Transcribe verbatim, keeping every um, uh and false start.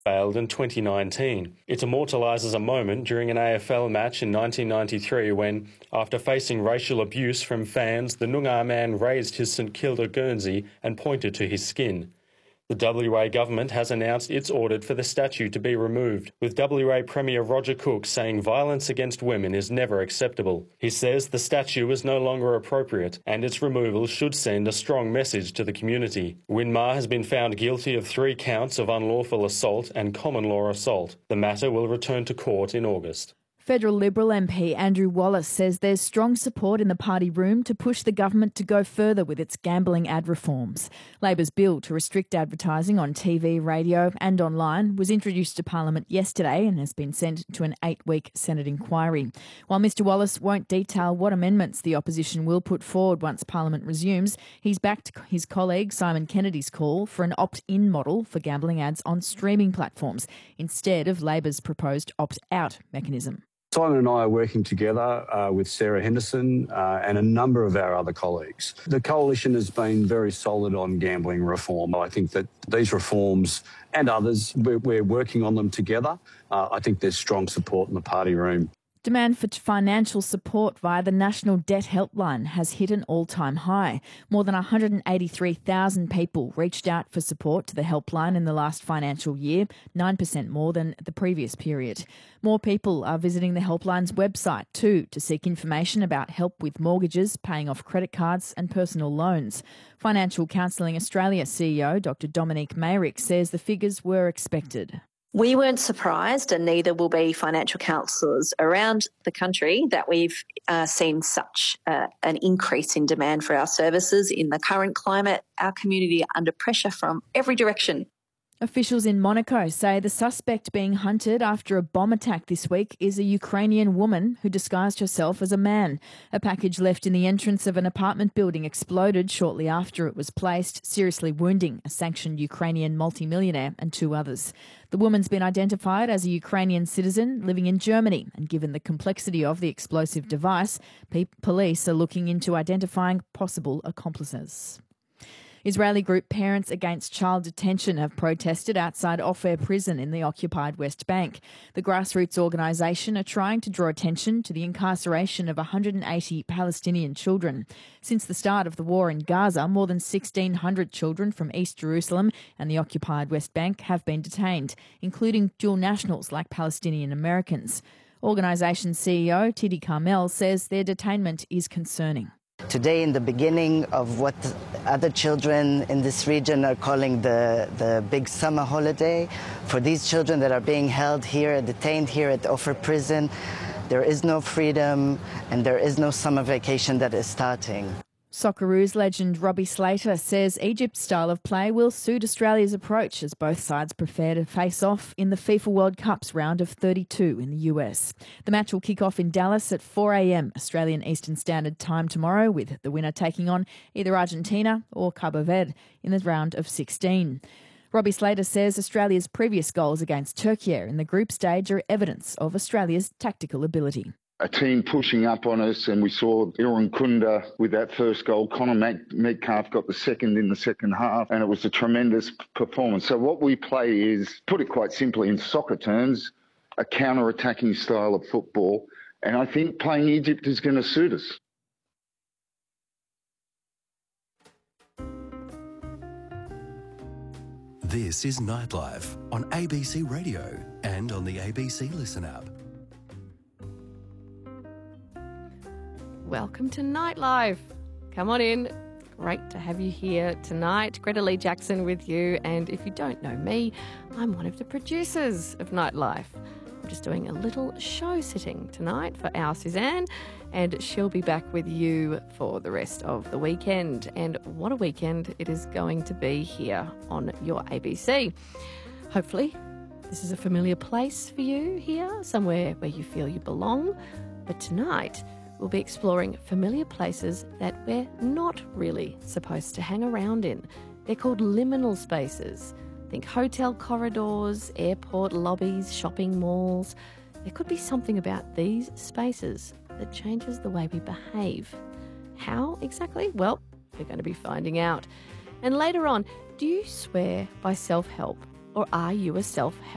failed in twenty nineteen. It immortalises a moment during an A F L match in nineteen ninety-three when, after facing racial abuse from fans, the Noongar man raised his St Kilda Guernsey and pointed to his skin. The W A government has announced it's ordered for the statue to be removed, with W A Premier Roger Cook saying violence against women is never acceptable. He says the statue is no longer appropriate and its removal should send a strong message to the community. Winmar has been found guilty of three counts of unlawful assault and common law assault. The matter will return to court in August. Federal Liberal M P Andrew Wallace says there's strong support in the party room to push the government to go further with its gambling ad reforms. Labor's bill to restrict advertising on T V, radio and online was introduced to Parliament yesterday and has been sent to an eight-week Senate inquiry. While Mr Wallace won't detail what amendments the opposition will put forward once Parliament resumes, he's backed his colleague Simon Kennedy's call for an opt-in model for gambling ads on streaming platforms instead of Labor's proposed opt-out mechanism. Simon and I are working together uh, with Sarah Henderson uh, and a number of our other colleagues. The coalition has been very solid on gambling reform. I think that these reforms and others, we're, we're working on them together. Uh, I think there's strong support in the party room. Demand for financial support via the National Debt Helpline has hit an all-time high. More than one hundred eighty-three thousand people reached out for support to the helpline in the last financial year, nine percent more than the previous period. More people are visiting the helpline's website too to seek information about help with mortgages, paying off credit cards and personal loans. Financial Counselling Australia C E O Doctor Dominique Mayrick says the figures were expected. We weren't surprised, and neither will be financial counsellors around the country, that we've uh, seen such uh, an increase in demand for our services. In the current climate, our community are under pressure from every direction. Officials in Monaco say the suspect being hunted after a bomb attack this week is a Ukrainian woman who disguised herself as a man. A package left in the entrance of an apartment building exploded shortly after it was placed, seriously wounding a sanctioned Ukrainian multimillionaire and two others. The woman's been identified as a Ukrainian citizen living in Germany, and given the complexity of the explosive device, pe- police are looking into identifying possible accomplices. Israeli group Parents Against Child Detention have protested outside Ofer prison in the occupied West Bank. The grassroots organisation are trying to draw attention to the incarceration of one hundred eighty Palestinian children. Since the start of the war in Gaza, more than sixteen hundred children from East Jerusalem and the occupied West Bank have been detained, including dual nationals like Palestinian Americans. Organisation C E O Tidi Carmel says their detainment is concerning. Today, in the beginning of what other children in this region are calling the, the big summer holiday, for these children that are being held here, detained here at Ofer prison, there is no freedom and there is no summer vacation that is starting. Socceroos legend Robbie Slater says Egypt's style of play will suit Australia's approach as both sides prepare to face off in the FIFA World Cup's round of thirty-two in the U S. The match will kick off in Dallas at four a.m. Australian Eastern Standard Time tomorrow, with the winner taking on either Argentina or Cabo Verde in the round of sixteen. Robbie Slater says Australia's previous goals against Turkey in the group stage are evidence of Australia's tactical ability. A team pushing up on us, and we saw Iran Kunda with that first goal. Connor Metcalf got the second in the second half, and it was a tremendous performance. So what we play is, put it quite simply in soccer terms, a counter-attacking style of football, and I think playing Egypt is going to suit us. This is Nightlife on A B C Radio and on the A B C Listen app. Welcome to Nightlife. Come on in. Great to have you here tonight. Greta Lee Jackson with you. And if you don't know me, I'm one of the producers of Nightlife. I'm just doing a little show sitting tonight for our Suzanne, and she'll be back with you for the rest of the weekend. And what a weekend it is going to be here on your A B C. Hopefully, this is a familiar place for you here, somewhere where you feel you belong. But tonight, we'll be exploring familiar places that we're not really supposed to hang around in. They're called liminal spaces. Think hotel corridors, airport lobbies, shopping malls. There could be something about these spaces that changes the way we behave. How exactly? Well, we're going to be finding out. And later on, do you swear by self-help, or are you a self-help